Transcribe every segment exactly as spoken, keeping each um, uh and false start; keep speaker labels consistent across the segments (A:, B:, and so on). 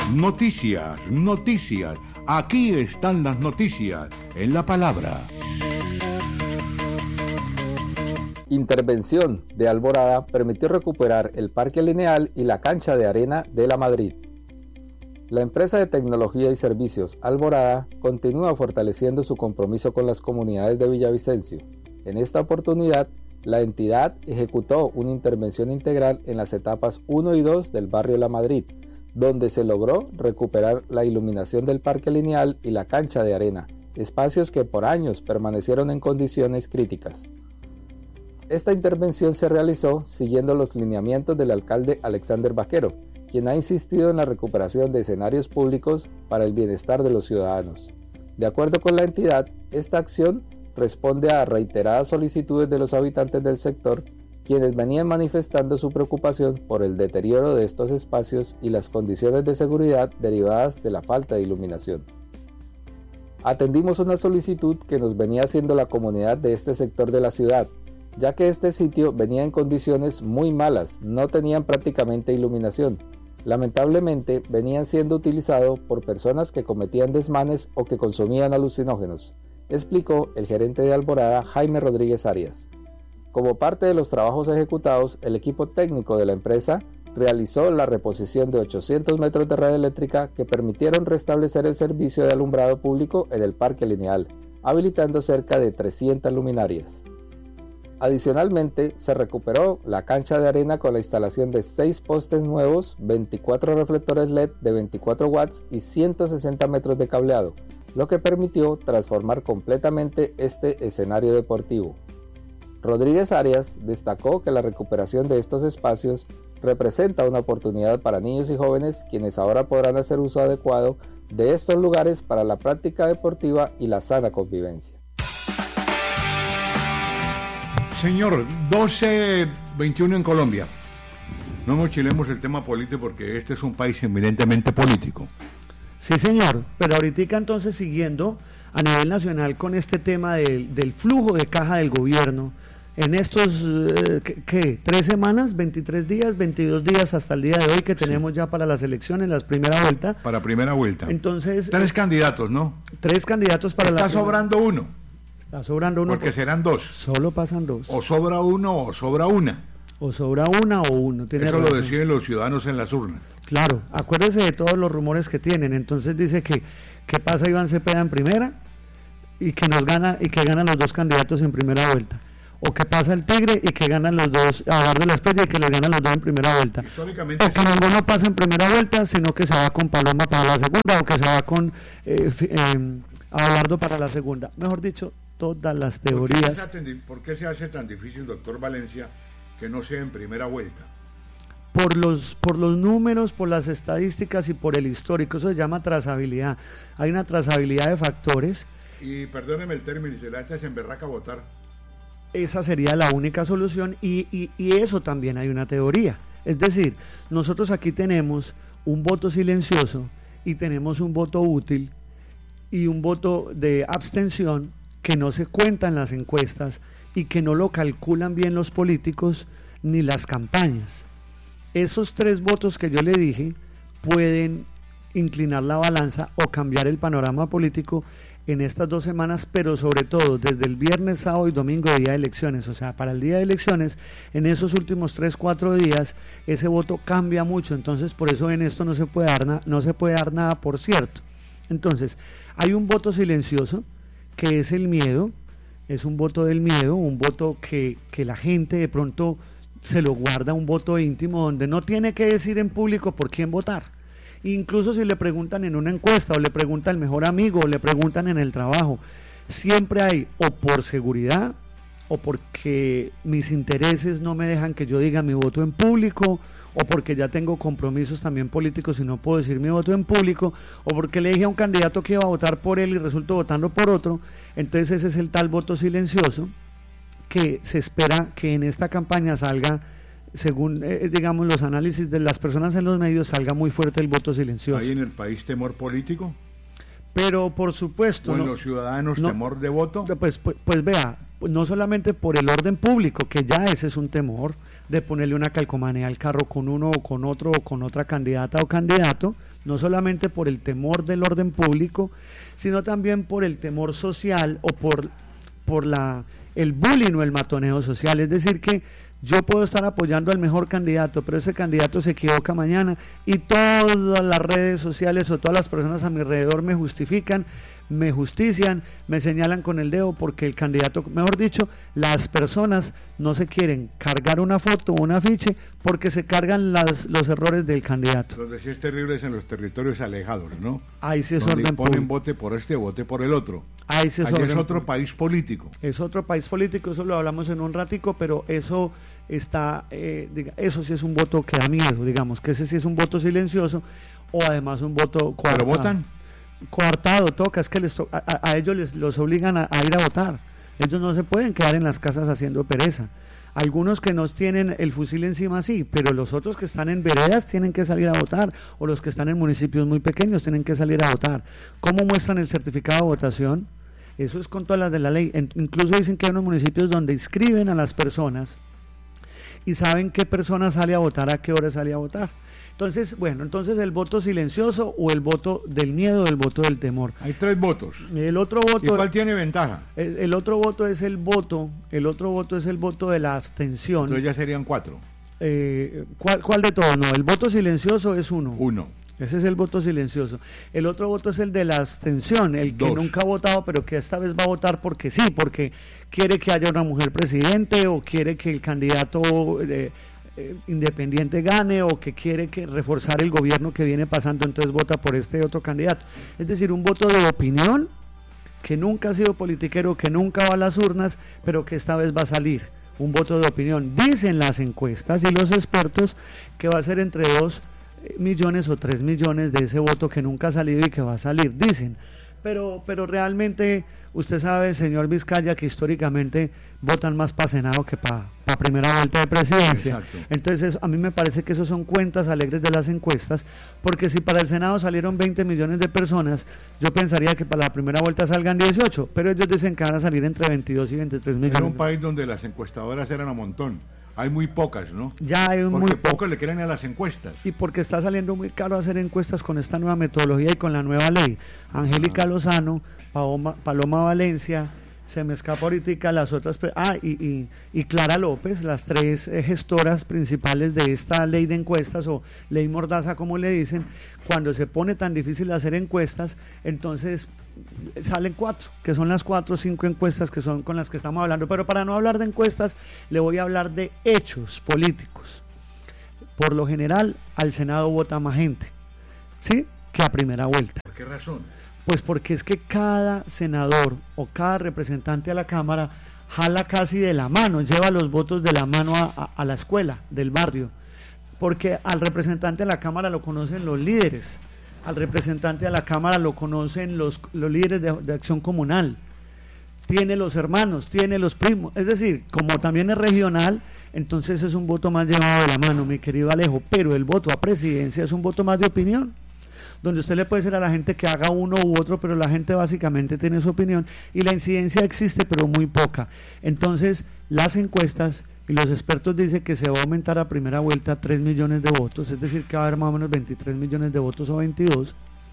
A: Noticias, noticias. Aquí están las noticias en la palabra.
B: Intervención de Alborada permitió recuperar el parque lineal y la cancha de arena de La Madrid. La empresa de tecnología y servicios Alborada continúa fortaleciendo su compromiso con las comunidades de Villavicencio. En esta oportunidad, la entidad ejecutó una intervención integral en las etapas uno y dos del barrio La Madrid, donde se logró recuperar la iluminación del parque lineal y la cancha de arena, espacios que por años permanecieron en condiciones críticas. Esta intervención se realizó siguiendo los lineamientos del alcalde Alexander Vaquero, quien ha insistido en la recuperación de escenarios públicos para el bienestar de los ciudadanos. De acuerdo con la entidad, esta acción responde a reiteradas solicitudes de los habitantes del sector, quienes venían manifestando su preocupación por el deterioro de estos espacios y las condiciones de seguridad derivadas de la falta de iluminación. Atendimos una solicitud que nos venía haciendo la comunidad de este sector de la ciudad, ya que este sitio venía en condiciones muy malas, no tenían prácticamente iluminación. Lamentablemente venían siendo utilizados por personas que cometían desmanes o que consumían alucinógenos, explicó el gerente de Alborada, Jaime Rodríguez Arias. Como parte de los trabajos ejecutados, el equipo técnico de la empresa realizó la reposición de ochocientos metros de red eléctrica que permitieron restablecer el servicio de alumbrado público en el parque lineal, habilitando cerca de trescientas luminarias. Adicionalmente, se recuperó la cancha de arena con la instalación de seis postes nuevos, veinticuatro reflectores L E D de veinticuatro watts y ciento sesenta metros de cableado, lo que permitió transformar completamente este escenario deportivo. Rodríguez Arias destacó que la recuperación de estos espacios representa una oportunidad para niños y jóvenes, quienes ahora podrán hacer uso adecuado de estos lugares para la práctica deportiva y la sana convivencia.
A: Señor, doce veintiuno en Colombia. No mochilemos el tema político porque este es un país eminentemente político.
C: Sí, señor, pero ahorita entonces siguiendo a nivel nacional con este tema del, del flujo de caja del gobierno, en estos, eh, ¿qué, ¿qué? ¿Tres semanas? ¿veintitrés días? ¿veintidós días hasta el día de hoy que tenemos sí. ya para las elecciones, la primera vuelta?
A: Para primera vuelta.
C: Entonces...
A: Tres
C: eh,
A: candidatos, ¿no?
C: Tres candidatos para
A: Está
C: la...
A: Está sobrando uno.
C: Está sobrando uno.
A: Porque por... serán dos.
C: Solo pasan dos.
A: O sobra uno o sobra una.
C: O sobra una o uno. Tiene
A: Eso
C: razón.
A: Lo deciden los ciudadanos en las urnas.
C: Claro, acuérdese de todos los rumores que tienen. Entonces dice que, que pasa Iván Cepeda en primera y que nos gana y que ganan los dos candidatos en primera vuelta. O que pasa el Tigre y que ganan los dos, a Eduardo La Espriella y que le ganan los dos en primera vuelta.
A: Históricamente
C: o que sí. ninguno pasa en primera vuelta, sino que se va con Paloma para la segunda o que se va con eh, eh, Abelardo para la segunda. Mejor dicho, todas las teorías.
A: ¿Por qué, ¿Por qué se hace tan difícil, doctor Valencia, que no sea en primera vuelta?
C: Por los, por los números, por las estadísticas y por el histórico. Eso se llama trazabilidad. Hay una trazabilidad de factores.
A: Y perdóneme el término, y se la echas en berraca a votar.
C: Esa sería la única solución y, y, y eso también hay una teoría. Es decir, nosotros aquí tenemos un voto silencioso y tenemos un voto útil y un voto de abstención que no se cuenta en las encuestas y que no lo calculan bien los políticos ni las campañas. Esos tres votos que yo le dije pueden inclinar la balanza o cambiar el panorama político en estas dos semanas, pero sobre todo desde el viernes, sábado y domingo, día de elecciones. O sea, para el día de elecciones, en esos últimos tres, cuatro días, ese voto cambia mucho. Entonces, por eso en esto no se puede dar, na- no se puede dar nada por cierto. Entonces, hay un voto silencioso, que es el miedo, es un voto del miedo, un voto que, que la gente de pronto se lo guarda, un voto íntimo, donde no tiene que decir en público por quién votar. Incluso si le preguntan en una encuesta o le pregunta al mejor amigo o le preguntan en el trabajo, siempre hay o por seguridad o porque mis intereses no me dejan que yo diga mi voto en público o porque ya tengo compromisos también políticos y no puedo decir mi voto en público o porque le dije a un candidato que iba a votar por él y resulto votando por otro. Entonces ese es el tal voto silencioso que se espera que en esta campaña salga, según eh, digamos los análisis de las personas en los medios, salga muy fuerte el voto silencioso.
A: ¿Hay en el país temor político?
C: Pero por supuesto...
A: ¿O en
C: no,
A: los ciudadanos
C: no,
A: temor de voto?
C: Pues, pues, pues vea, no solamente por el orden público, que ya ese es un temor, de ponerle una calcomanía al carro con uno o con otro o con otra candidata o candidato, no solamente por el temor del orden público, sino también por el temor social o por, por la, el bullying o el matoneo social. Es decir que yo puedo estar apoyando al mejor candidato, pero ese candidato se equivoca mañana y todas las redes sociales o todas las personas a mi alrededor me justifican, me justician, me señalan con el dedo porque el candidato, mejor dicho, las personas no se quieren cargar una foto o un afiche porque se cargan las, los errores del candidato.
A: Donde sí es terrible es en los territorios alejados, ¿no?
C: Ahí sí es
A: donde
C: orden
A: ponen
C: público.
A: vote por este, vote por el otro.
C: Ahí sí es,
A: Allí
C: orden
A: es otro
C: público.
A: país político.
C: Es otro país político, eso lo hablamos en un ratico, pero eso está, eh, diga, eso sí es un voto que da miedo, digamos, que ese sí es un voto silencioso o además un voto coartado.
A: ¿Pero votan?
C: Coartado, toca, es que les to a, a, a ellos les los obligan a, a ir a votar. Ellos no se pueden quedar en las casas haciendo pereza. Algunos que no tienen el fusil encima sí, pero los otros que están en veredas tienen que salir a votar, o los que están en municipios muy pequeños tienen que salir a votar. ¿Cómo muestran el certificado de votación? Eso es con todas las de la ley. En, incluso dicen que hay unos municipios donde inscriben a las personas y saben qué persona sale a votar, a qué hora sale a votar. Entonces, bueno, entonces el voto silencioso o el voto del miedo, el voto del temor.
A: Hay tres votos.
C: El otro voto.
A: ¿Y cuál tiene ventaja?
C: El, el otro voto es el voto, el otro voto es el voto de la abstención.
A: Entonces ya serían cuatro.
C: Eh, ¿cuál, ¿Cuál de todos? No, el voto silencioso es uno.
A: Uno.
C: Ese es el voto silencioso. El otro voto es el de la abstención, el que
A: Dos.
C: nunca ha votado, pero que esta vez va a votar porque sí, porque quiere que haya una mujer presidente o quiere que el candidato eh, eh, independiente gane o que quiere que reforzar el gobierno que viene pasando, entonces vota por este otro candidato. Es decir, un voto de opinión que nunca ha sido politiquero, que nunca va a las urnas, pero que esta vez va a salir. Un voto de opinión. Dicen las encuestas y los expertos que va a ser entre dos millones o tres millones de ese voto que nunca ha salido y que va a salir, dicen, pero pero realmente usted sabe, señor Vizcaya, que históricamente votan más para Senado que para pa primera vuelta de presidencia. Exacto. Entonces eso, a mí me parece que eso son cuentas alegres de las encuestas, porque si para el Senado salieron veinte millones de personas, yo pensaría que para la primera vuelta salgan dieciocho, pero ellos dicen que van a salir entre veintidós y veintitrés millones.
A: Era un país donde las encuestadoras eran a montón. Hay muy pocas, ¿no?
C: Ya hay
A: porque
C: muy
A: pocos
C: poco.
A: le creen a las encuestas.
C: Y porque está saliendo muy caro hacer encuestas con esta nueva metodología y con la nueva ley. Angélica ah. Lozano, Paloma, Paloma Valencia, se me escapa ahorita las otras, ah, y, y, y Clara López, las tres eh, gestoras principales de esta ley de encuestas o ley mordaza, como le dicen. Cuando se pone tan difícil hacer encuestas, entonces salen cuatro, que son las cuatro o cinco encuestas que son con las que estamos hablando. Pero para no hablar de encuestas, le voy a hablar de hechos políticos. Por lo general, al Senado vota más gente, ¿sí?, que a primera vuelta.
A: ¿Por qué razón?
C: Pues porque es que cada senador o cada representante a la Cámara jala casi de la mano, lleva los votos de la mano a, a, a la escuela del barrio, porque al representante de la Cámara lo conocen los líderes, al representante de la Cámara lo conocen los, los líderes de, de acción comunal, tiene los hermanos, tiene los primos, es decir, como también es regional, entonces es un voto más llevado de la mano, mi querido Alejo, pero el voto a presidencia es un voto más de opinión, donde usted le puede decir a la gente que haga uno u otro, pero la gente básicamente tiene su opinión y la incidencia existe, pero muy poca. Entonces, las encuestas y los expertos dicen que se va a aumentar a primera vuelta tres millones de votos, es decir, que va a haber más o menos veintitrés millones de votos o veintidós,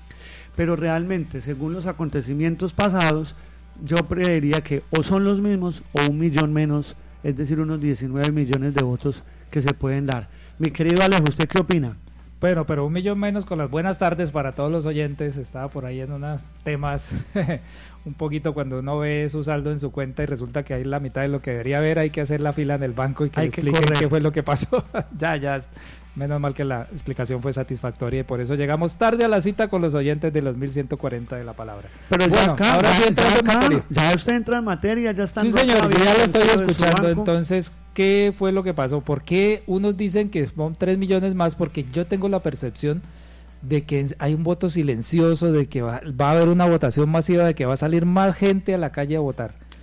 C: pero realmente, según los acontecimientos pasados, yo preveriría que o son los mismos o un millón menos, es decir, unos diecinueve millones de votos que se pueden dar. Mi querido Alejo, ¿usted qué opina?
D: Bueno, pero un millón menos con las buenas tardes para todos los oyentes. Estaba por ahí en unos temas un poquito cuando uno ve su saldo en su cuenta y resulta que hay la mitad de lo que debería haber, hay que hacer la fila en el banco y que
C: hay
D: le
C: que
D: expliquen
C: correr.
D: qué fue lo que pasó. ya, ya, menos mal que la explicación fue satisfactoria y por eso llegamos tarde a la cita con los oyentes de los mil ciento cuarenta de la palabra.
C: Pero
D: bueno,
C: ya acá,
D: ahora
C: ya,
D: sí entrando
C: ya,
D: en
C: acá,
D: materia.
C: ya usted entra en materia, ya están.
D: Sí, señor, yo ya lo estoy escuchando.
C: Banco.
D: Entonces, ¿qué fue lo que pasó? ¿Por qué unos dicen que son tres millones más? Porque yo tengo la percepción de que hay un voto silencioso, de que va, va a haber una votación masiva, de que va a salir más gente a la calle a votar.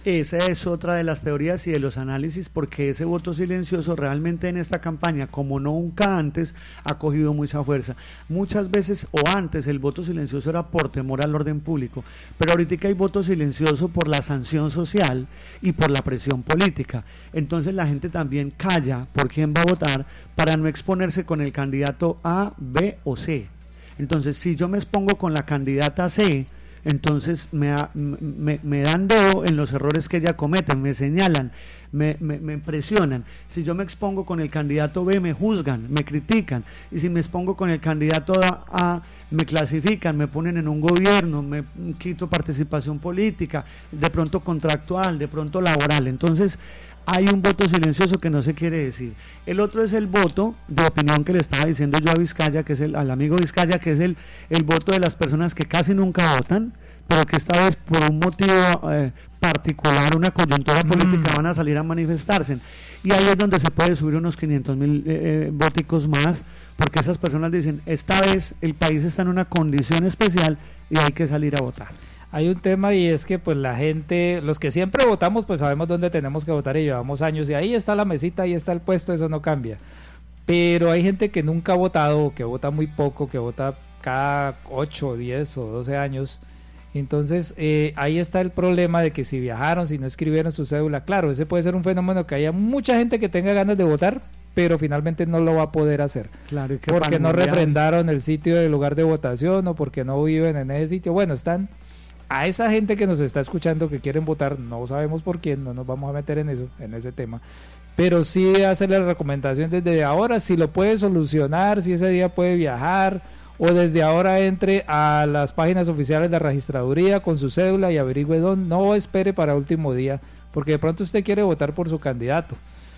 C: Esa es otra de las teorías y de los análisis, porque ese voto silencioso realmente en esta campaña, como nunca antes, ha cogido mucha fuerza. Muchas veces o antes el voto silencioso era por temor al orden público, pero ahorita hay voto silencioso por la sanción social y por la presión política. Entonces la gente también calla por quién va a votar para no exponerse con el candidato A, B o C. Entonces, si yo me expongo con la candidata C, entonces me, me, me dan dedo en los errores que ella comete, me señalan, me, me, me presionan. Si yo me expongo con el candidato B, me juzgan, me critican, y si me expongo con el candidato A, me clasifican, me ponen en un gobierno, me quito participación política, de pronto contractual, de pronto laboral. Entonces hay un voto silencioso que no se quiere decir. El otro es el voto de opinión que le estaba diciendo yo a Vizcaya, que es el, al amigo Vizcaya, que es el, el voto de las personas que casi nunca votan, pero que esta vez por un motivo eh, particular, una coyuntura política, mm. van a salir a manifestarse. Y ahí es donde se puede subir unos quinientos mil eh, voticos más, porque esas personas dicen, esta vez el país está en una condición especial y hay que salir a votar.
D: Hay un tema, y es que pues la gente, los que siempre votamos, pues sabemos dónde tenemos que votar y llevamos años, y ahí está la mesita, ahí está el puesto, eso no cambia. Pero hay gente que nunca ha votado, que vota muy poco, que vota cada ocho, diez o doce años. Entonces eh, ahí está el problema de que si viajaron, si no escribieron su cédula, claro, ese puede ser un fenómeno que haya mucha gente que tenga ganas de votar, pero finalmente no lo va a poder hacer,
C: claro,
D: porque no refrendaron el sitio del lugar de votación o porque no viven en ese sitio. Bueno, están... A esa gente que nos está escuchando que quieren votar, no sabemos por quién, no nos vamos a meter en eso, en ese tema, pero sí hacerle la recomendación desde ahora, si lo puede solucionar, si ese día puede viajar, o desde ahora entre a las páginas oficiales de la registraduría con su cédula y averigüe dónde, no espere para último día, porque de pronto usted quiere votar por su candidato,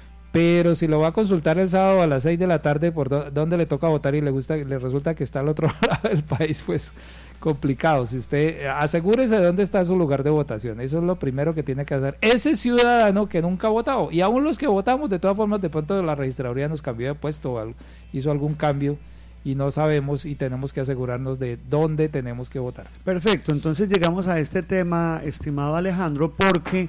D: pero si lo va a consultar el sábado a las seis de la tarde por do, dónde le toca votar y le gusta, le resulta que está al otro lado del país, pues complicado. Si usted asegúrese de dónde está su lugar de votación, eso es lo primero que tiene que hacer ese ciudadano que nunca ha votado, y aún los que votamos, de todas formas, de pronto la registraduría nos cambió de puesto o algo, hizo algún cambio y no sabemos, y tenemos que asegurarnos de dónde tenemos que votar.
C: Perfecto, entonces llegamos a este tema, estimado Alejandro, porque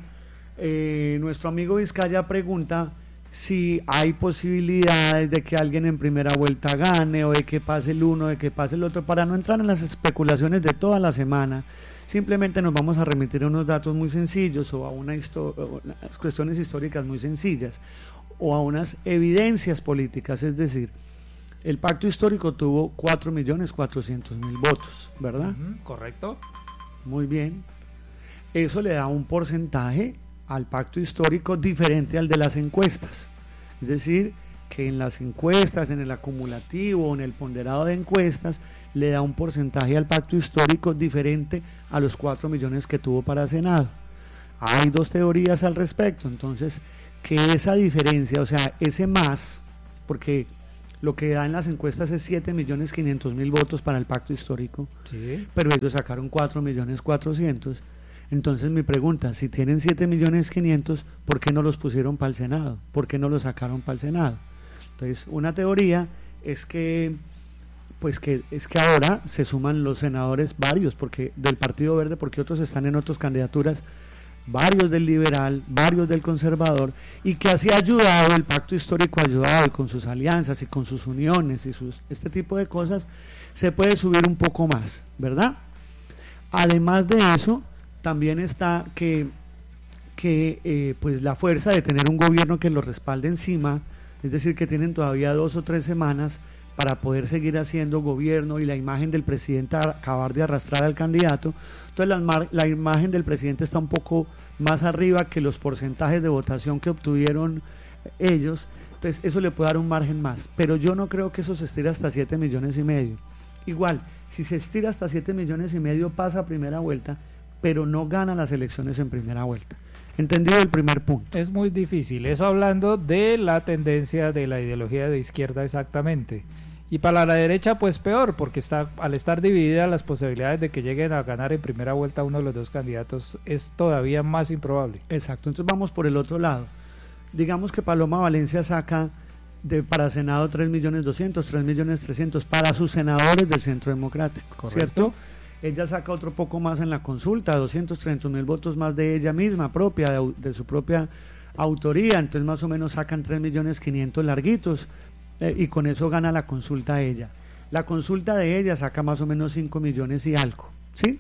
C: eh, nuestro amigo Vizcaya pregunta si hay posibilidades de que alguien en primera vuelta gane, o de que pase el uno, de que pase el otro. Para no entrar en las especulaciones de toda la semana, simplemente nos vamos a remitir a unos datos muy sencillos, o a una unas cuestiones históricas muy sencillas, o a unas evidencias políticas. Es decir, el pacto histórico tuvo cuatro millones cuatrocientos mil votos, ¿verdad?
D: Uh-huh, correcto.
C: Muy bien. Eso le da un porcentaje al pacto histórico diferente al de las encuestas. Es decir, que en las encuestas, en el acumulativo o en el ponderado de encuestas, le da un porcentaje al pacto histórico diferente a los cuatro millones que tuvo para Senado. Hay dos teorías al respecto. Entonces, que esa diferencia, o sea, ese más, porque lo que da en las encuestas es siete millones quinientos mil votos para el pacto histórico, sí, pero ellos sacaron cuatro millones cuatrocientos. Entonces mi pregunta, si tienen siete millones quinientos, ¿por qué no los pusieron para el Senado? ¿Por qué no los sacaron para el Senado? Entonces, una teoría es que pues que es que ahora se suman los senadores varios, porque del Partido Verde, porque otros están en otras candidaturas, varios del liberal, varios del conservador, y que así ha ayudado, el pacto histórico ha ayudado, y con sus alianzas y con sus uniones y sus este tipo de cosas, se puede subir un poco más, ¿verdad? Además de eso, también está que, que eh, pues la fuerza de tener un gobierno que lo respalde encima, es decir, que tienen todavía dos o tres semanas para poder seguir haciendo gobierno, y la imagen del presidente acabar de arrastrar al candidato. Entonces la, la imagen del presidente está un poco más arriba que los porcentajes de votación que obtuvieron ellos, entonces eso le puede dar un margen más, pero yo no creo que eso se estire hasta siete millones y medio. Igual, si se estira hasta siete millones y medio, pasa a primera vuelta, pero no gana las elecciones en primera vuelta. ¿Entendido el primer punto?
D: Es muy difícil, eso hablando de la tendencia de la ideología de izquierda exactamente. Y para la derecha pues peor, porque está al estar dividida, las posibilidades de que lleguen a ganar en primera vuelta uno de los dos candidatos es todavía más improbable.
C: Exacto, entonces vamos por el otro lado. Digamos que Paloma Valencia saca de para Senado tres millones doscientos, tres millones trescientos para sus senadores del Centro Democrático,
D: correcto,
C: ¿cierto? ella saca otro poco más en la consulta, doscientos treinta mil votos más de ella misma, propia, de, de su propia autoría, entonces más o menos sacan tres millones quinientos larguitos, eh, y con eso gana la consulta ella. La consulta de ella saca más o menos cinco millones y algo, ¿sí?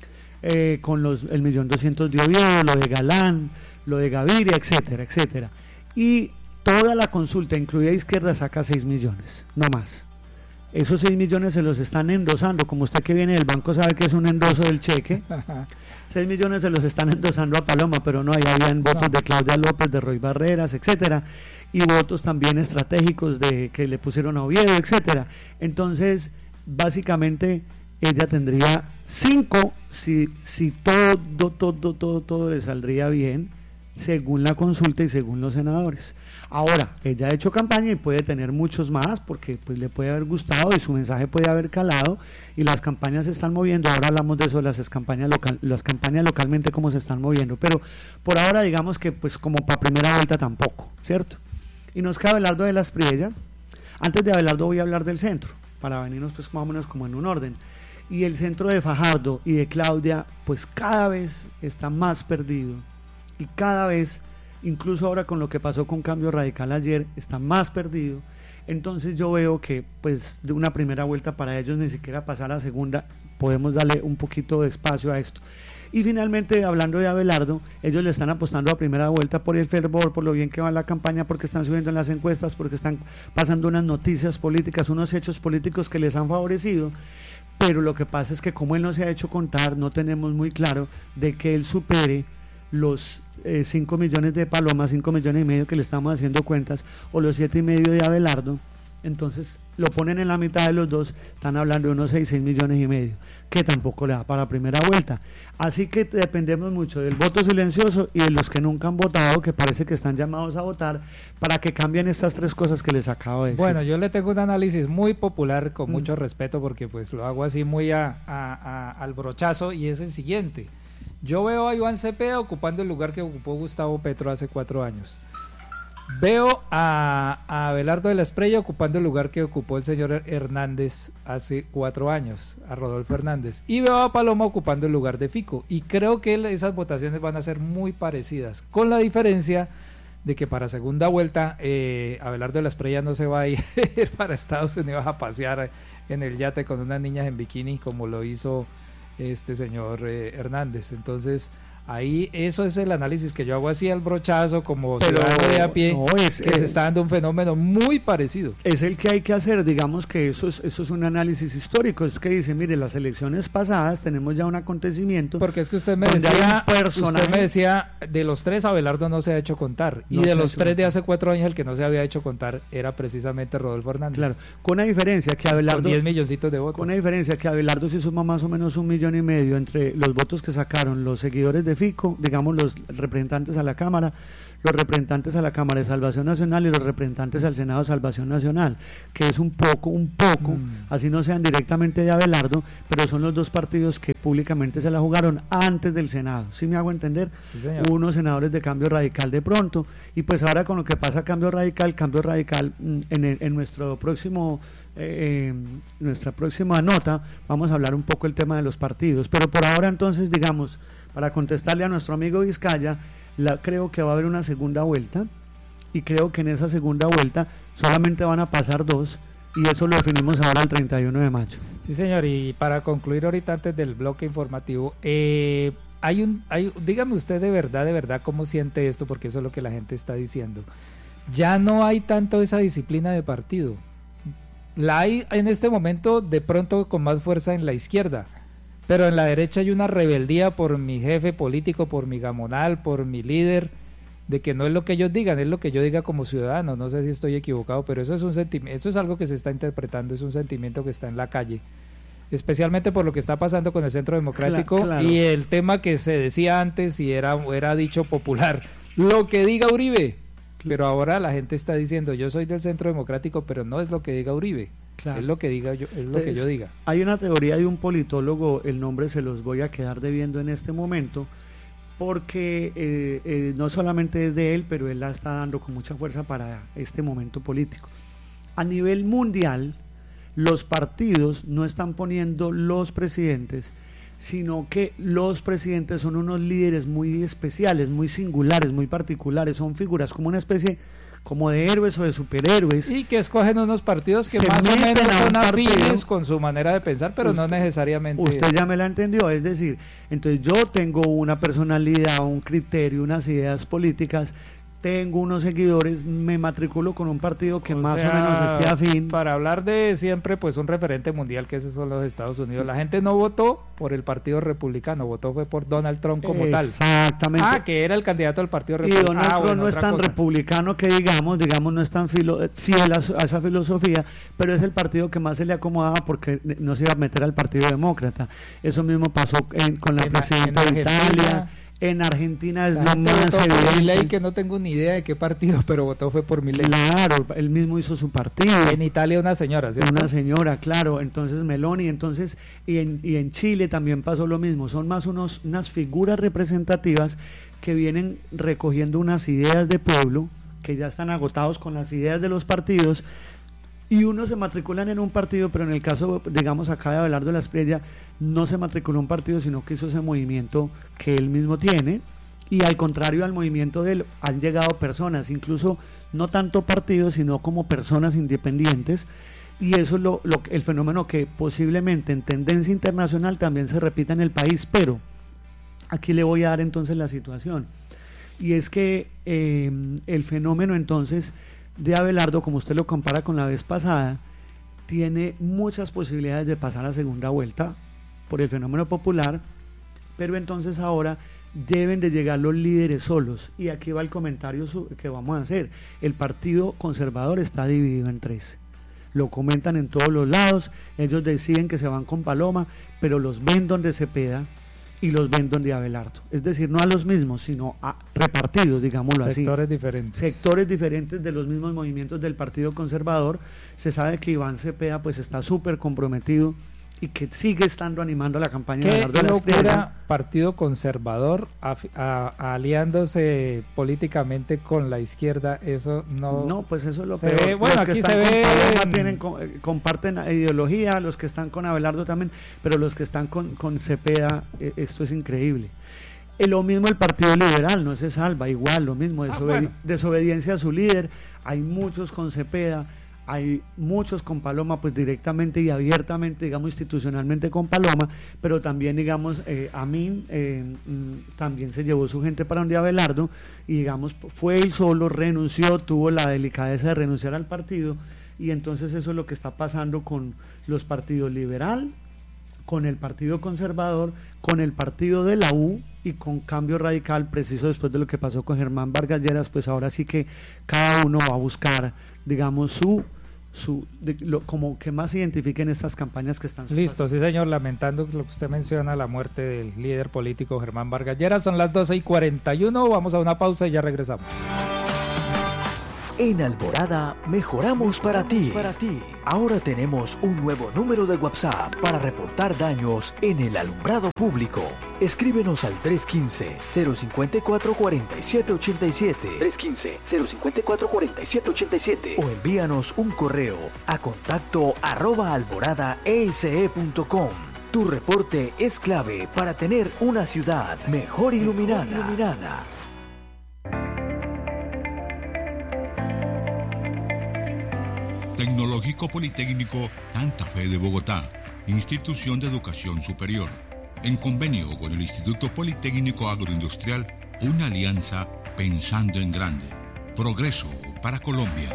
C: Eh, con los el millón doscientos de Oviedo, lo de Galán, lo de Gaviria, etcétera, etcétera. Y toda la consulta, incluida izquierda, saca seis millones, no más. Esos seis millones se los están endosando, como usted que viene del banco sabe que es un endoso del cheque. seis millones se los están endosando a Paloma, pero no, ahí habían votos de Claudia López, de Roy Barreras, etcétera, y votos también estratégicos de que le pusieron a Oviedo, etcétera. Entonces, básicamente, ella tendría cinco si, si todo, todo, todo, todo le saldría bien, según la consulta y según los senadores. Ahora, ella ha hecho campaña y puede tener muchos más porque pues le puede haber gustado y su mensaje puede haber calado y las campañas se están moviendo. Ahora hablamos de eso, las campañas local, las campañas localmente cómo se están moviendo, pero por ahora digamos que pues como para primera vuelta tampoco, ¿cierto? Y nos queda Abelardo de la Espriella. Antes de Abelardo voy a hablar del centro, para venirnos pues más o menos como en un orden. Y el centro de Fajardo y de Claudia pues cada vez está más perdido y cada vez, incluso ahora con lo que pasó con Cambio Radical ayer, está más perdido. Entonces yo veo que pues de una primera vuelta para ellos ni siquiera pasar a segunda, podemos darle un poquito de espacio a esto. Y finalmente, hablando de Abelardo, ellos le están apostando a primera vuelta por el fervor, por lo bien que va la campaña, porque están subiendo en las encuestas, porque están pasando unas noticias políticas, unos hechos políticos que les han favorecido. Pero lo que pasa es que como él no se ha hecho contar, no tenemos muy claro de que él supere los eh, cinco millones de Paloma, cinco millones y medio que le estamos haciendo cuentas, o los siete y medio de Abelardo. Entonces lo ponen en la mitad de los dos, están hablando de unos seis, seis millones y medio, que tampoco le da para primera vuelta. Así que dependemos mucho del voto silencioso y de los que nunca han votado, que parece que están llamados a votar, para que cambien estas tres cosas que les acabo de decir.
D: Bueno, yo le tengo un análisis muy popular, con mm. mucho respeto, porque pues lo hago así muy a, a, a, al brochazo, y es el siguiente. Yo veo a Iván Cepeda ocupando el lugar que ocupó Gustavo Petro hace cuatro años. Veo a, a Abelardo de la Espriella ocupando el lugar que ocupó el señor Hernández hace cuatro años, a Rodolfo Hernández. Y veo a Paloma ocupando el lugar de Fico. Y creo que esas votaciones van a ser muy parecidas, con la diferencia de que para segunda vuelta eh, Abelardo de la Espriella no se va a ir para Estados Unidos a pasear en el yate con unas niñas en bikini como lo hizo este señor eh, Hernández. Entonces ahí eso es el análisis que yo hago así al brochazo como
C: Pero,
D: ciudadano de a pie,
C: no, es,
D: que
C: eh,
D: se está dando un fenómeno muy parecido.
C: Es el que hay que hacer, digamos que eso es, eso es un análisis histórico, es que dice, mire, las elecciones pasadas tenemos ya un acontecimiento.
D: Porque es que usted me decía, usted me decía, de los tres Abelardo no se ha hecho contar, no y de los tres de hace cuatro años el que no se había hecho contar era precisamente Rodolfo Hernández.
C: Claro, con una diferencia que Abelardo...
D: Con diez milloncitos de votos.
C: Con una diferencia que Abelardo sí suma más o menos un millón y medio entre los votos que sacaron los seguidores de Fico, digamos los representantes a la Cámara, los representantes a la Cámara de Salvación Nacional y los representantes al Senado de Salvación Nacional, que es un poco, un poco, mm. así no sean directamente de Abelardo, pero son los dos partidos que públicamente se la jugaron antes del Senado, ¿sí me hago entender?
D: Sí, señor.
C: Unos senadores de Cambio Radical de pronto, y pues ahora con lo que pasa Cambio Radical, Cambio Radical en, el, en nuestro próximo... Eh, nuestra próxima nota vamos a hablar un poco el tema de los partidos, pero por ahora entonces digamos, para contestarle a nuestro amigo Vizcaya, la, creo que va a haber una segunda vuelta y creo que en esa segunda vuelta solamente van a pasar dos y eso lo definimos ahora el treinta y uno de mayo.
D: Sí señor, y para concluir ahorita antes del bloque informativo, eh, hay un, hay, dígame usted de verdad, de verdad cómo siente esto, porque eso es lo que la gente está diciendo. Ya no hay tanto esa disciplina de partido. La hay en este momento de pronto con más fuerza en la izquierda, pero en la derecha hay una rebeldía por mi jefe político, por mi gamonal, por mi líder, de que no es lo que ellos digan, es lo que yo diga como ciudadano. No sé si estoy equivocado, pero eso es un sentimiento, eso es algo que se está interpretando, es un sentimiento que está en la calle, especialmente por lo que está pasando con el Centro Democrático, claro, claro. Y el tema que se decía antes y era, era dicho popular, lo que diga Uribe. Pero ahora la gente está diciendo, yo soy del Centro Democrático, pero no es lo que diga Uribe, claro. es lo que diga yo, es lo Entonces, que yo diga.
C: Hay una teoría de un politólogo, el nombre se los voy a quedar debiendo en este momento, porque eh, eh, no solamente es de él, pero él la está dando con mucha fuerza para este momento político. A nivel mundial, los partidos no están poniendo los presidentes, sino que los presidentes son unos líderes muy especiales, muy singulares, muy particulares, son figuras como una especie como de héroes o de superhéroes.
D: Y que escogen unos partidos que
C: Se
D: más o
C: meten
D: menos
C: a un
D: son afines
C: partido.
D: con su manera de pensar, pero
C: Usted-
D: no necesariamente.
C: Usted ya me la entendió, es decir, entonces yo tengo una personalidad, un criterio, unas ideas políticas, tengo unos seguidores, me matriculo con un partido que
D: O
C: más
D: sea,
C: o menos esté afín.
D: Para hablar de siempre, pues un referente mundial, que esos son los Estados Unidos. La gente no votó por el Partido Republicano, votó fue por Donald Trump como tal.
C: Exactamente.
D: Ah, que era el candidato del Partido
C: Y
D: Republicano.
C: Donald
D: Ah,
C: Trump
D: bueno,
C: no es
D: otra
C: tan
D: cosa.
C: republicano que digamos, digamos no es tan filo- fiel a, su- a esa filosofía, pero es el partido que más se le acomodaba porque no se iba a meter al Partido Demócrata. Eso mismo pasó en- con la
D: En-
C: presidenta
D: en
C: de
D: Argentina.
C: Italia. En Argentina es
D: La
C: lo
D: gente
C: más
D: votó por
C: evidente.
D: Milei, que no tengo ni idea de qué partido, pero votó fue por Milei.
C: Claro, él mismo hizo su partido.
D: En Italia una señora, ¿cierto?
C: Una señora, claro, entonces Meloni, entonces, y en, y en Chile también pasó lo mismo, son más unos, unas figuras representativas que vienen recogiendo unas ideas de pueblo, que ya están agotados con las ideas de los partidos, y unos se matriculan en un partido, pero en el caso, digamos, acá de Abelardo de la Espriella, no se matriculó en un partido, sino que hizo ese movimiento que él mismo tiene, y al contrario al movimiento de él, han llegado personas, incluso no tanto partidos, sino como personas independientes, y eso es lo, lo, el fenómeno que posiblemente en tendencia internacional también se repita en el país, pero aquí le voy a dar entonces la situación, y es que eh, el fenómeno entonces de Abelardo, como usted lo compara con la vez pasada, tiene muchas posibilidades de pasar a segunda vuelta por el fenómeno popular, pero entonces ahora deben de llegar los líderes solos, y aquí va el comentario que vamos a hacer. El Partido Conservador está dividido en tres, lo comentan en todos los lados, ellos deciden que se van con Paloma, pero los ven donde Cepeda y los ven donde Abelardo, es decir, no a los mismos, sino a repartidos, digámoslo así.
D: Sectores diferentes.
C: Sectores diferentes de los mismos movimientos del Partido Conservador. Se sabe que Iván Cepeda pues está súper comprometido y que sigue estando animando la campaña de
D: ¿Qué
C: Abelardo de la Espriella.
D: locura Partido Conservador a- a- a- aliándose políticamente con la izquierda? Eso no...
C: No, pues eso es lo
D: se
C: peor.
D: ve- bueno,
C: los que
D: aquí
C: están
D: se
C: con
D: ve
C: Paloma
D: en-
C: tienen, co- eh, comparten ideología, los que están con Abelardo también, pero los que están con, con Cepeda, eh, esto es increíble. Eh, lo mismo el Partido Liberal, no se salva, igual, lo mismo,
D: Ah,
C: desobedi-
D: bueno.
C: desobediencia a su líder, hay muchos con Cepeda, hay muchos con Paloma, pues directamente y abiertamente, digamos, institucionalmente con Paloma, pero también, digamos, eh, Amin eh, mm, también se llevó su gente para donde Abelardo, y digamos, fue él solo, renunció, tuvo la delicadeza de renunciar al partido, y entonces eso es lo que está pasando con los partidos liberal, con el Partido Conservador, con el partido de la U y con Cambio Radical, preciso después de lo que pasó con Germán Vargas Lleras, pues ahora sí que cada uno va a buscar, digamos, su, su de, lo, como que más se identifiquen estas campañas que están.
D: Listo, sí señor, lamentando lo que usted menciona, la muerte del líder político Germán Vargas Lleras. Son las doce y cuarenta y uno, vamos a una pausa y ya regresamos.
E: En Alborada mejoramos para ti. Para ti. Ahora tenemos un nuevo número de WhatsApp para reportar daños en el alumbrado público. Escríbenos al tres uno cinco, cero cinco cuatro, cuatro siete ocho siete.
F: tres uno cinco, cero cinco cuatro, cuatro siete ocho siete.
E: O envíanos un correo a contacto arroba alboradaese.com. Tu reporte es clave para tener una ciudad mejor iluminada. Mejor iluminada.
G: Tecnológico Politécnico Santa Fe de Bogotá, institución de educación superior. En convenio con el Instituto Politécnico Agroindustrial, una alianza pensando en grande. Progreso para Colombia.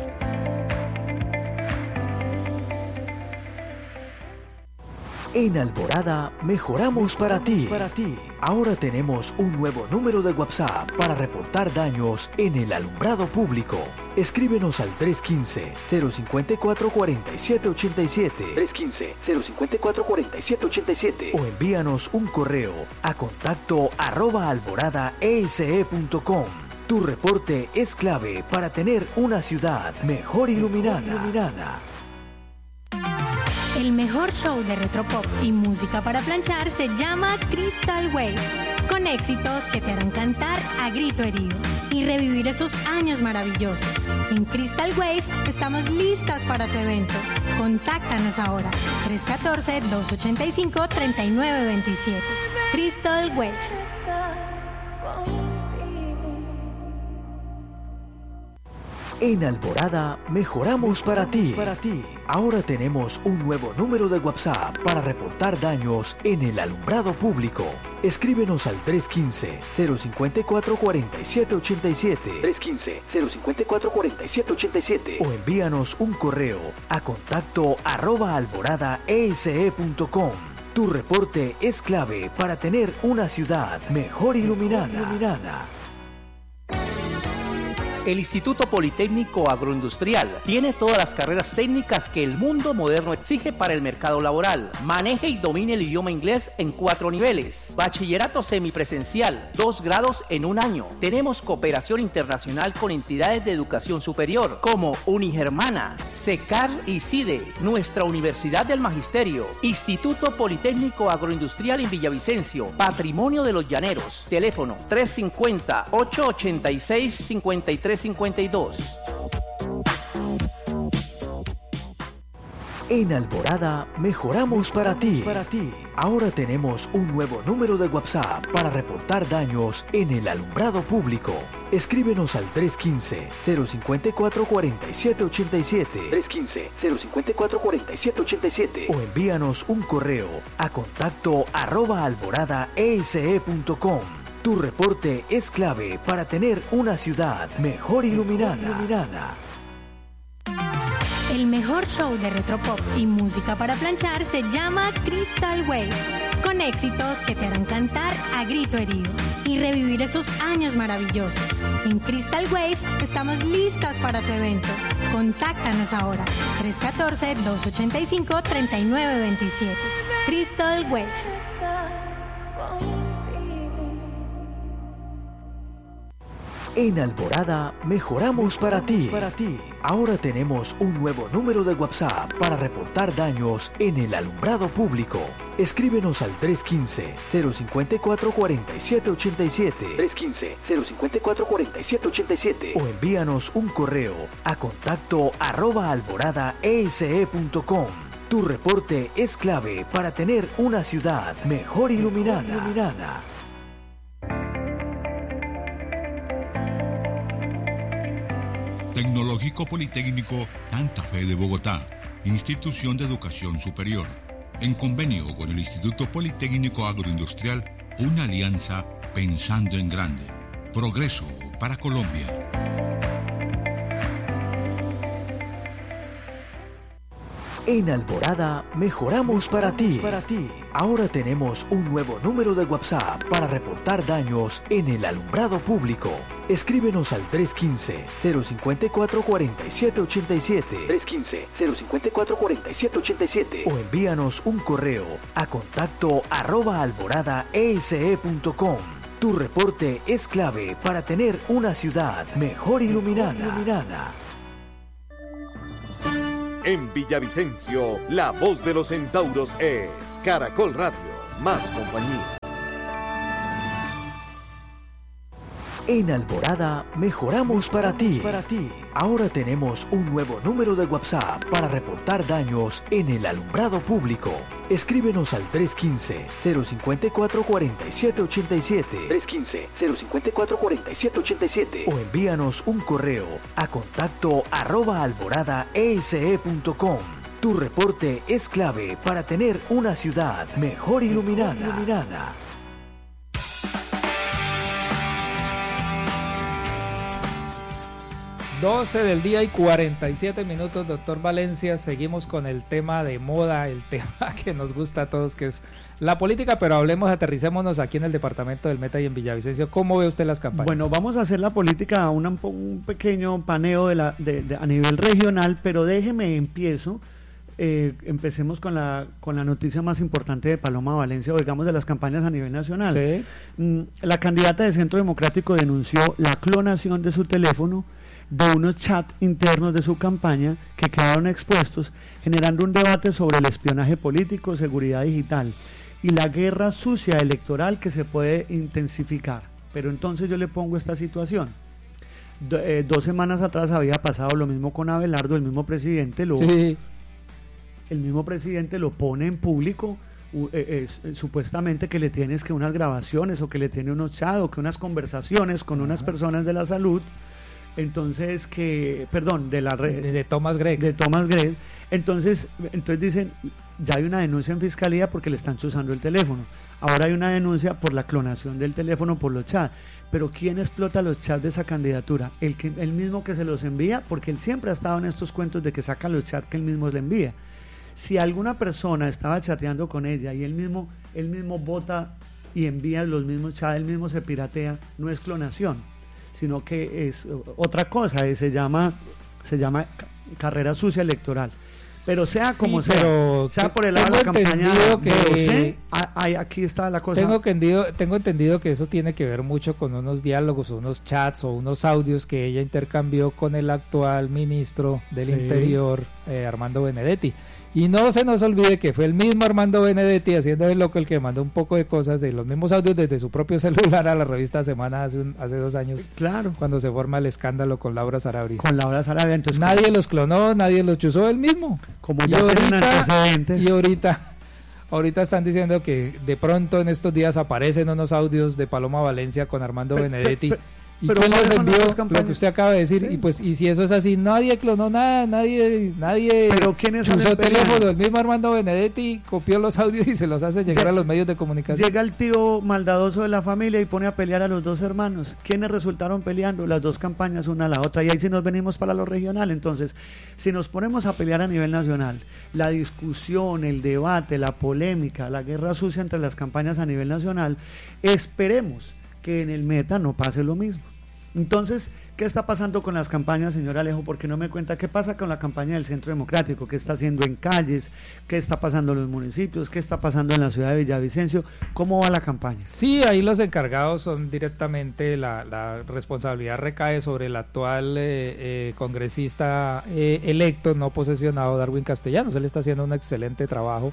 E: En Alborada mejoramos para ti. Para ti. Ahora tenemos un nuevo número de WhatsApp para reportar daños en el alumbrado público. Escríbenos al tres uno cinco, cero cinco cuatro, cuatro siete ocho siete.
F: tres uno cinco, cero cinco cuatro, cuatro siete ocho siete.
E: O envíanos un correo a contacto arroba alboradaese.com. Tu reporte es clave para tener una ciudad mejor iluminada. Mejor iluminada.
H: El mejor show de retropop y música para planchar se llama Crystal Wave. con éxitos que te harán cantar a grito herido y revivir esos años maravillosos. En Crystal Wave estamos listas para tu evento. Contáctanos ahora, tres uno cuatro, dos ocho cinco, tres nueve dos siete. Crystal Wave.
E: En Alborada mejoramos para ti. para ti. Ahora tenemos un nuevo número de WhatsApp para reportar daños en el alumbrado público. Escríbenos al tres uno cinco, cero cinco cuatro, cuatro siete ocho siete.
F: tres uno cinco, cero cinco cuatro, cuatro siete ocho siete.
E: O envíanos un correo a contacto arroba alborada ese punto com. Tu reporte es clave para tener una ciudad mejor iluminada. iluminada.
I: El Instituto Politécnico Agroindustrial tiene todas las carreras técnicas que el mundo moderno exige para el mercado laboral. Maneje y domine el idioma inglés en cuatro niveles. Bachillerato semipresencial, dos grados en un año. Tenemos cooperación internacional con entidades de educación superior como Unigermana, SECAR y CIDE, nuestra Universidad del Magisterio. Instituto Politécnico Agroindustrial en Villavicencio, Patrimonio de los Llaneros. Teléfono tres cinco cero, ocho ocho seis, cinco tres cincuenta y dos.
E: En Alborada mejoramos para ti. para ti. Ahora tenemos un nuevo número de WhatsApp para reportar daños en el alumbrado público. Escríbenos al tres uno cinco, cero cinco cuatro, cuatro siete ocho siete.
F: tres uno cinco, cero cinco cuatro, cuatro siete ocho siete.
E: O envíanos un correo a contacto arroba alborada ese punto com. Tu reporte es clave para tener una ciudad mejor iluminada. iluminada.
H: El mejor show de retropop y música para planchar se llama Crystal Wave, con éxitos que te harán cantar a grito herido y revivir esos años maravillosos. En Crystal Wave estamos listas para tu evento. Contáctanos ahora, tres uno cuatro, dos ocho cinco, tres nueve dos siete. Crystal Wave.
E: En Alborada mejoramos para ti. para ti. Ahora tenemos un nuevo número de WhatsApp para reportar daños en el alumbrado público. Escríbenos al tres uno cinco, cero cinco cuatro, cuatro siete ocho siete.
F: tres uno cinco, cero cinco cuatro, cuatro siete ocho siete.
E: O envíanos un correo a contacto arroba alborada ese punto com. Tu reporte es clave para tener una ciudad mejor iluminada. iluminada.
G: Tecnológico Politécnico Santa Fe de Bogotá, institución de educación superior. En convenio con el Instituto Politécnico Agroindustrial, una alianza pensando en grande. Progreso para Colombia.
E: En Alborada mejoramos para ti. para ti. Ahora tenemos un nuevo número de WhatsApp para reportar daños en el alumbrado público. Escríbenos al tres uno cinco, cero cinco cuatro, cuatro siete ocho siete.
F: tres uno cinco, cero cinco cuatro, cuatro siete ocho siete.
E: O envíanos un correo a contacto arroba alborada ese punto com. Tu reporte es clave para tener una ciudad mejor iluminada. iluminada.
J: En Villavicencio, la voz de los centauros es Caracol Radio, más compañía.
E: En Alborada mejoramos para ti. para ti. Ahora tenemos un nuevo número de WhatsApp para reportar daños en el alumbrado público. Escríbenos al tres uno cinco, cero cinco cuatro, cuatro siete ocho siete.
F: tres uno cinco, cero cinco cuatro, cuatro siete ocho siete.
E: O envíanos un correo a contacto arroba alborada ese punto com. Tu reporte es clave para tener una ciudad mejor iluminada. iluminada.
D: doce del día y cuarenta y siete minutos, doctor Valencia. Seguimos con el tema de moda, el tema que nos gusta a todos, que es la política, pero hablemos, aterricémonos aquí en el departamento del Meta y en Villavicencio. ¿Cómo ve usted las campañas?
C: Bueno, vamos a hacer la política, una, un pequeño paneo de la, de, de, a nivel regional, pero déjeme empiezo. Eh, empecemos con la con la noticia más importante de Paloma Valencia, o digamos de las campañas a nivel nacional.
D: Sí.
C: Mm, la candidata de Centro Democrático denunció la clonación de su teléfono de unos chats internos de su campaña que quedaron expuestos, generando un debate sobre el espionaje político, seguridad digital. y la guerra sucia electoral que se puede intensificar. Pero entonces yo le pongo esta situación. Do, eh, dos semanas atrás había pasado lo mismo con Abelardo, el mismo presidente lo, sí. el mismo presidente lo pone en público, uh, eh, eh, supuestamente que le tienes que unas grabaciones o que le tiene unos chats o que unas conversaciones con uh-huh. unas personas de la salud, entonces que, perdón, de la red
D: de, de Thomas Gregg.
C: De Thomas Gregg. Entonces, entonces dicen, ya hay una denuncia en fiscalía porque le están chuzando el teléfono. Ahora hay una denuncia por la clonación del teléfono por los chats. Pero ¿quién explota los chats de esa candidatura? El, que, el mismo que se los envía, porque él siempre ha estado en estos cuentos de que saca los chats que él mismo le envía. Si alguna persona estaba chateando con ella y él mismo, él mismo vota y envía los mismos chats, él mismo se piratea, no es clonación, sino que es otra cosa, se llama, se llama carrera sucia electoral. Pero sea como sí, sea, sea por el lado de la campaña,
D: que
C: sé, hay, aquí está la cosa.
D: Tengo entendido, tengo entendido que eso tiene que ver mucho con unos diálogos, unos chats o unos audios que ella intercambió con el actual ministro del sí. Interior, eh, Armando Benedetti. Y no se nos olvide que fue el mismo Armando Benedetti, haciendo el loco, el que mandó un poco de cosas de los mismos audios desde su propio celular a la revista Semana hace, un, hace dos años.
C: Claro.
D: Cuando se forma el escándalo con Laura Sarabia.
C: Con Laura Sarabia. Entonces,
D: nadie ¿cómo? Los clonó, nadie los chuzó, él mismo.
C: Como ya tienen antecedentes.
D: Y ahorita, ahorita están diciendo que de pronto en estos días aparecen unos audios de Paloma Valencia con Armando pero, Benedetti. Pero, pero, ¿Y pero quién les envió lo que usted acaba de decir? Sí. Y pues, y si eso es así, nadie clonó nada, nadie, nadie
C: ¿Pero quiénes
D: usó el teléfono, el mismo Armando Benedetti copió los audios y se los hace llegar Llega, a los medios de comunicación.
C: Llega el tío maldadoso de la familia y pone a pelear a los dos hermanos. ¿Quiénes resultaron peleando? Las dos campañas, una a la otra, y ahí sí nos venimos para lo regional. Entonces, si nos ponemos a pelear a nivel nacional, la discusión, el debate, la polémica, la guerra sucia entre las campañas a nivel nacional, esperemos que en el Meta no pase lo mismo. Entonces, ¿qué está pasando con las campañas, señor Alejo? Porque no me cuenta qué pasa con la campaña del Centro Democrático, qué está haciendo en calles, qué está pasando en los municipios, qué está pasando en la ciudad de Villavicencio, ¿cómo va la campaña?
D: Sí, ahí los encargados son directamente, la, la responsabilidad recae sobre el actual eh, eh, congresista eh, electo, no posesionado, Darwin Castellanos. Él está haciendo un excelente trabajo,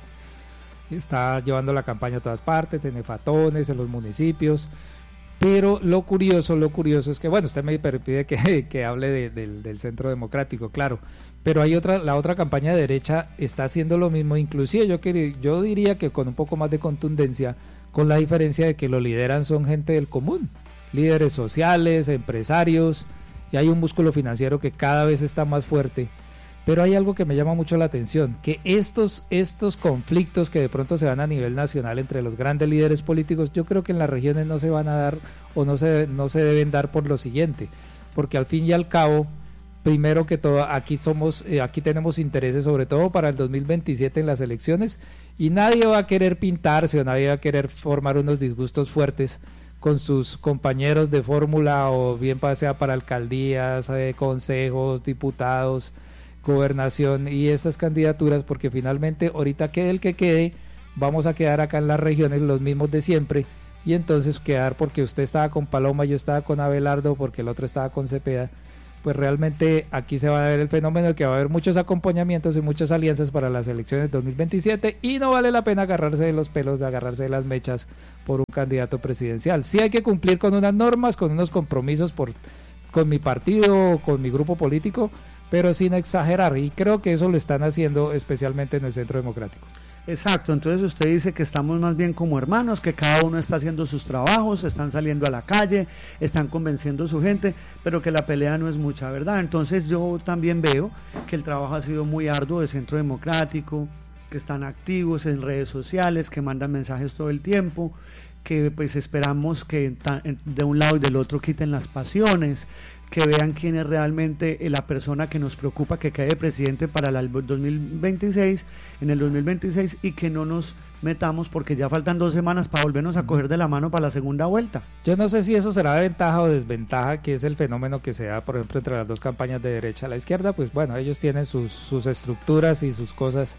D: está llevando la campaña a todas partes, en efatones, en los municipios. Pero lo curioso, lo curioso es que, bueno, usted me pide que, que hable de, de, del Centro Democrático, claro, pero hay otra, la otra campaña de derecha está haciendo lo mismo, inclusive yo, que, yo diría que con un poco más de contundencia, con la diferencia de que lo lideran son gente del común, líderes sociales, empresarios, y hay un músculo financiero que cada vez está más fuerte. Pero hay algo que me llama mucho la atención, que estos, estos conflictos que de pronto se dan a nivel nacional entre los grandes líderes políticos, yo creo que en las regiones no se van a dar o no se, no se deben dar por lo siguiente, porque al fin y al cabo, primero que todo, aquí somos, eh, aquí tenemos intereses sobre todo para el dos mil veintisiete en las elecciones, y nadie va a querer pintarse o nadie va a querer formar unos disgustos fuertes con sus compañeros de fórmula, o bien sea para alcaldías, eh, consejos, diputados, gobernación y estas candidaturas, porque finalmente ahorita quede el que quede, vamos a quedar acá en las regiones los mismos de siempre, y entonces quedar porque usted estaba con Paloma, yo estaba con Abelardo, porque el otro estaba con Cepeda, pues realmente aquí se va a ver el fenómeno de que va a haber muchos acompañamientos y muchas alianzas para las elecciones dos mil veintisiete, y no vale la pena agarrarse de los pelos, de agarrarse de las mechas por un candidato presidencial. Sí hay que cumplir con unas normas, con unos compromisos por, con mi partido, con mi grupo político, pero sin exagerar, y creo que eso lo están haciendo especialmente en el Centro Democrático.
C: Exacto, entonces usted dice que estamos más bien como hermanos, que cada uno está haciendo sus trabajos, están saliendo a la calle, están convenciendo a su gente, pero que la pelea no es mucha, ¿verdad? Entonces yo también veo que el trabajo ha sido muy arduo de Centro Democrático, que están activos en redes sociales, que mandan mensajes todo el tiempo, que pues esperamos que de un lado y del otro quiten las pasiones, que vean quién es realmente la persona que nos preocupa que quede presidente para el dos mil veintiséis, en el dos mil veintiséis, y que no nos metamos porque ya faltan dos semanas para volvernos a coger de la mano para la segunda vuelta.
D: Yo no sé si eso será ventaja o desventaja, que es el fenómeno que se da, por ejemplo, entre las dos campañas de derecha a la izquierda. Pues bueno, ellos tienen sus, sus estructuras y sus cosas.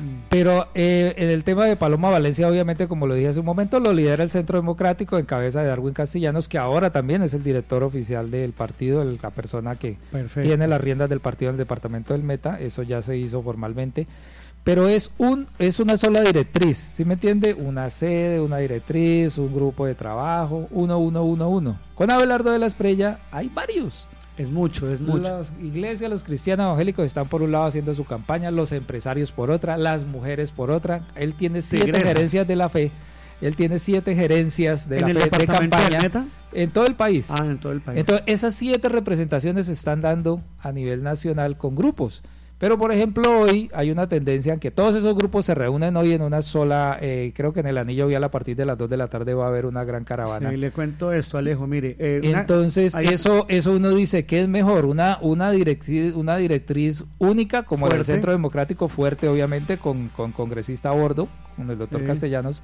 D: Pero eh, en el tema de Paloma Valencia, obviamente, como lo dije hace un momento, lo lidera el Centro Democrático en cabeza de Darwin Castellanos, que ahora también es el director oficial del partido, el, la persona que Perfecto. tiene las riendas del partido en el departamento del Meta. Eso ya se hizo formalmente. pero es un es una sola directriz, ¿sí me entiende? Una sede, una directriz, un grupo de trabajo, uno, uno, uno, uno. Con Abelardo de la Espriella hay varios.
C: Es mucho, es mucho.
D: Las iglesias, los cristianos evangélicos están por un lado haciendo su campaña, los empresarios por otra, las mujeres por otra. Él tiene siete
C: Tigresas.
D: gerencias de la fe. Él tiene siete gerencias de
C: ¿En
D: la
C: el
D: fe de
C: departamento
D: campaña
C: del Meta?
D: en todo el país.
C: Ah, en todo el país.
D: Entonces, esas siete representaciones se están dando a nivel nacional con grupos. Pero, por ejemplo, hoy hay una tendencia en que todos esos grupos se reúnen hoy en una sola, eh, creo que en el Anillo Vial a partir de las dos de la tarde va a haber una gran caravana.
C: Sí, le cuento esto, Alejo, mire. Eh, una-
D: Entonces,
C: hay-
D: eso eso uno dice, ¿qué es mejor? Una una directriz, una directriz única, como la del
C: Fuerte.
D: Centro Democrático, fuerte, obviamente, con, con congresista a bordo, con el doctor
C: Sí.
D: Castellanos,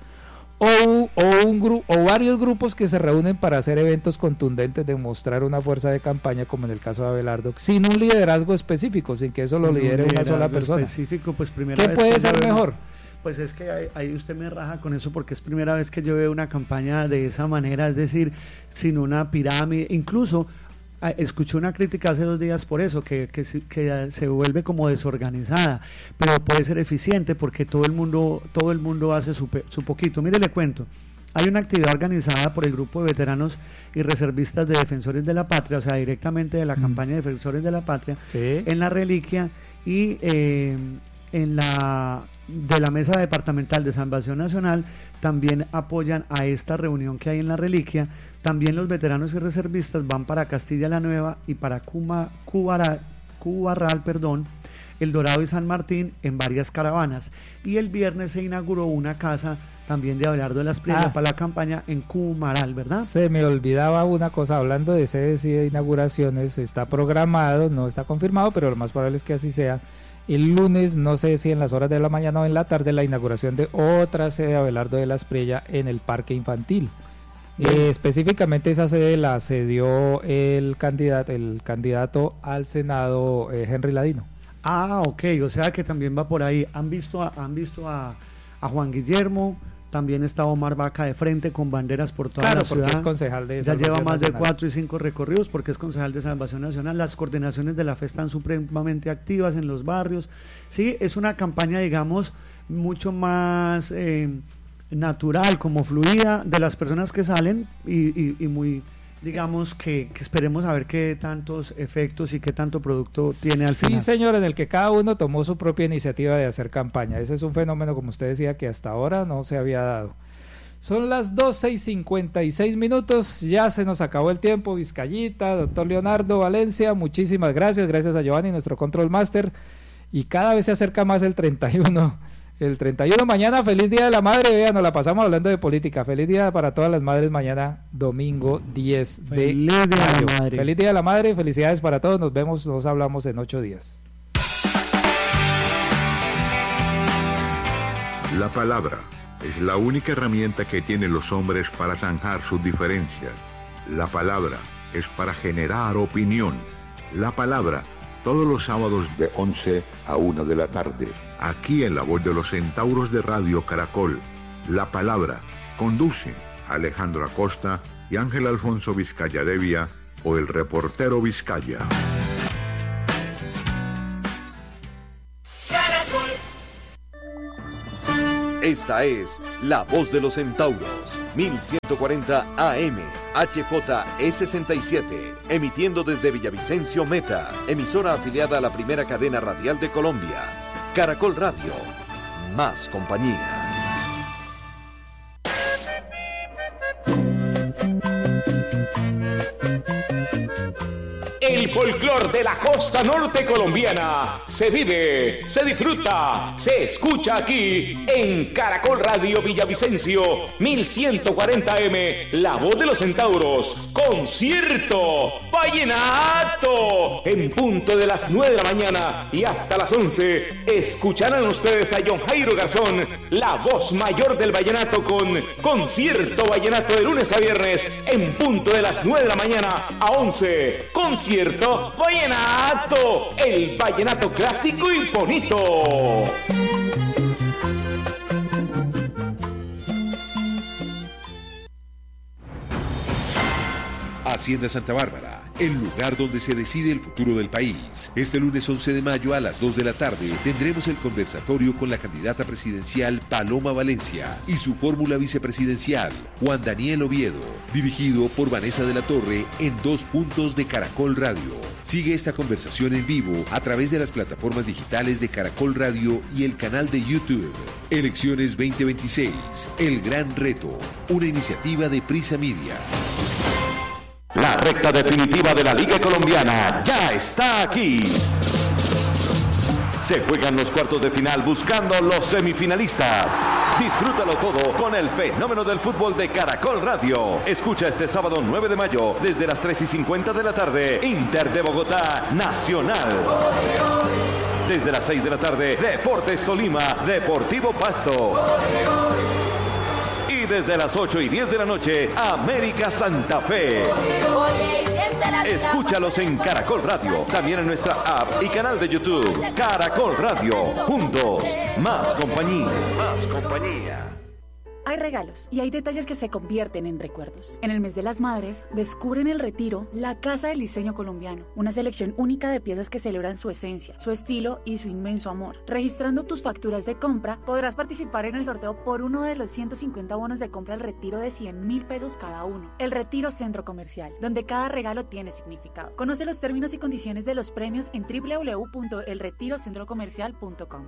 D: o, o un grupo o varios grupos que se reúnen para hacer eventos contundentes, demostrar una fuerza de campaña, como en el caso de Abelardo, sin un liderazgo específico, sin que eso lo
C: sin un
D: lidere una sola
C: liderazgo
D: persona.
C: específico, pues primera
D: ¿Qué
C: vez
D: puede
C: que
D: ser
C: yo veo-
D: mejor?
C: Pues es que ahí, ahí usted me raja con eso porque es primera vez que yo veo una campaña de esa manera, es decir, sin una pirámide. Incluso ah, escuché una crítica hace dos días por eso, que, que, se- que se vuelve como desorganizada, pero puede ser eficiente porque todo el mundo, todo el mundo hace su, pe- su poquito. Mire, le cuento. Hay una actividad organizada por el grupo de veteranos y reservistas de Defensores de la Patria, o sea, directamente de la
D: Mm.
C: campaña de Defensores de la Patria,
D: Sí.
C: en la Reliquia y eh, en la de la Mesa Departamental de Salvación Nacional también apoyan a esta reunión que hay en la Reliquia. También los veteranos y reservistas van para Castilla la Nueva y para Cuma, Cubaral, Cubarral, perdón, El Dorado y San Martín en varias caravanas. Y el viernes se inauguró una casa también de Abelardo de la Espriella
D: Ah.
C: para la campaña en Cumaral, ¿verdad?
D: Se me olvidaba una cosa, hablando de sedes y de inauguraciones, está programado, no está confirmado, pero lo más probable es que así sea. El lunes, no sé si en las horas de la mañana o en la tarde, la inauguración de otra sede de Abelardo de la Espriella en el Parque Infantil. Eh, específicamente esa sede la cedió el candidato, el candidato al Senado, eh, Henry Ladino.
C: Ah, ok, o sea que también va por ahí. Han visto a, han visto a, a Juan Guillermo, también está Omar Vaca de frente con banderas por toda
D: Claro,
C: la ciudad.
D: porque es concejal de
C: Ya lleva
D: Salvación
C: más de
D: Nacional.
C: cuatro y cinco recorridos porque es concejal de Salvación Nacional. Las coordinaciones de la fe están supremamente activas en los barrios. Sí, es una campaña, digamos, mucho más eh, natural, como fluida de las personas que salen y, y, y muy, digamos, que, que esperemos a ver qué tantos efectos y qué tanto producto tiene al
D: Sí,
C: final.
D: señor, en el que cada uno tomó su propia iniciativa de hacer campaña. Ese es un fenómeno, como usted decía, que hasta ahora no se había dado. Son las doce y cincuenta y seis minutos, ya se nos acabó el tiempo. Vizcayita, doctor Leonardo Valencia, muchísimas gracias, gracias a Giovanni, nuestro Control Master, y cada vez se acerca más el treinta y uno. El treinta y uno mañana, feliz Día de la Madre, vean, nos la pasamos hablando de política. Feliz día para todas las madres mañana, domingo diez de
C: Feliz Día de la
D: mayo.
C: Madre.
D: Feliz Día de la Madre, felicidades para todos, nos vemos, nos hablamos en ocho días.
G: La palabra es la única herramienta que tienen los hombres para zanjar sus diferencias. La palabra es para generar opinión. La palabra, todos los sábados de once a una de la tarde, aquí en La Voz de los Centauros de Radio Caracol. La palabra, conducen Alejandro Acosta y Ángel Alfonso Vizcaya Devia o el reportero Vizcaya.
J: Esta es La Voz de los Centauros, mil ciento cuarenta A M, H J E sesenta y siete, emitiendo desde Villavicencio Meta, emisora afiliada a la primera cadena radial de Colombia. Caracol Radio, más compañía.
K: El folclor de la costa norte colombiana se vive, se disfruta, se escucha aquí en Caracol Radio Villavicencio mil ciento cuarenta A M, La Voz de los Centauros, concierto vallenato en punto de las nueve de la mañana y hasta las once escucharán ustedes a John Jairo Garzón, la voz mayor del vallenato, con concierto vallenato de lunes a viernes en punto de las nueve de la mañana a once. Concierto vallenato, el vallenato clásico y bonito.
L: Hacienda Santa Bárbara el lugar donde se decide el futuro del país. Este lunes once de mayo a las dos de la tarde tendremos el conversatorio con la candidata presidencial Paloma Valencia y su fórmula vicepresidencial Juan Daniel Oviedo, dirigido por Vanessa de la Torre en dos puntos de Caracol Radio. Sigue esta conversación en vivo a través de las plataformas digitales de Caracol Radio y el canal de YouTube. Elecciones veinte veintiséis, el gran reto, una iniciativa de Prisa Media.
K: La recta definitiva de la Liga Colombiana ya está aquí. Se juegan los cuartos de final buscando los semifinalistas. Disfrútalo todo con el fenómeno del fútbol de Caracol Radio. Escucha este sábado nueve de mayo desde las tres y cincuenta de la tarde Inter de Bogotá Nacional. Desde las seis de la tarde Deportes Tolima Deportivo Pasto. Y desde las ocho y diez de la noche América Santa Fe. Escúchalos en Caracol Radio, también en nuestra app y canal de YouTube. Caracol Radio, juntos, más compañía. Más compañía.
M: Hay regalos y hay detalles que se convierten en recuerdos. En el mes de las madres, descubre en El Retiro la Casa del Diseño Colombiano, una selección única de piezas que celebran su esencia, su estilo y su inmenso amor. Registrando tus facturas de compra, podrás participar en el sorteo por uno de los ciento cincuenta bonos de compra al Retiro de cien mil pesos cada uno. El Retiro Centro Comercial, donde cada regalo tiene significado. Conoce los términos y condiciones de los premios en doble u doble u doble u punto el retiro centro comercial punto com.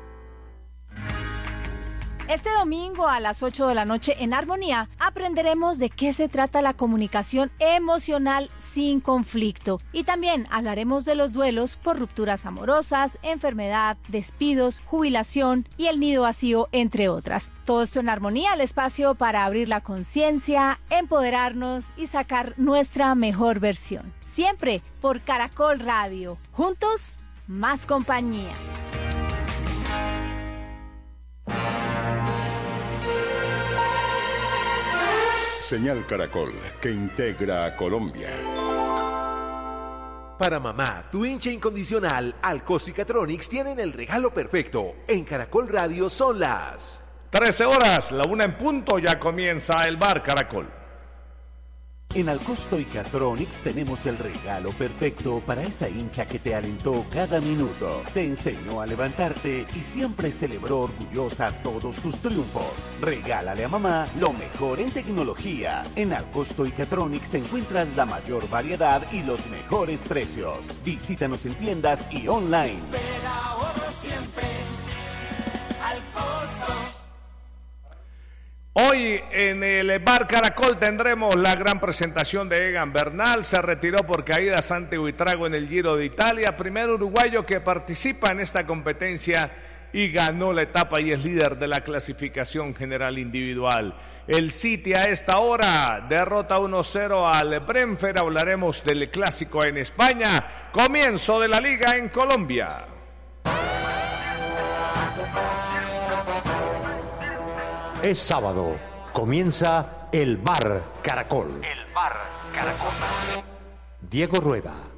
N: Este domingo a las ocho de la noche en Armonía aprenderemos de qué se trata la comunicación emocional sin conflicto y también hablaremos de los duelos por rupturas amorosas, enfermedad, despidos, jubilación y el nido vacío, entre otras. Todo esto en Armonía, el espacio para abrir la conciencia, empoderarnos y sacar nuestra mejor versión. Siempre por Caracol Radio. Juntos, más compañía.
O: Señal Caracol, que integra a Colombia.
P: Para mamá, tu hincha incondicional, Alcosto y Catronics tienen el regalo perfecto. En Caracol Radio son las
Q: trece horas, la una en punto, ya comienza el Bar Caracol.
R: En Alcosto y Catronics tenemos el regalo perfecto para esa hincha que te alentó cada minuto, te enseñó a levantarte y siempre celebró orgullosa todos tus triunfos. Regálale a mamá lo mejor en tecnología. En Alcosto y Catronics encuentras la mayor variedad y los mejores precios. Visítanos en tiendas y online.
S: Pero ahorro siempre, Alcosto.
Q: Hoy en el Bar Caracol tendremos la gran presentación de Egan Bernal. Se retiró por caída Santi Buitrago en el Giro de Italia, primer uruguayo que participa en esta competencia y ganó la etapa y es líder de la clasificación general individual. El City a esta hora derrota uno cero al Brentford. Hablaremos del clásico en España. Comienzo de la liga en Colombia.
T: Es sábado, comienza el Bar Caracol.
S: El Bar Caracol.
T: Diego Rueda.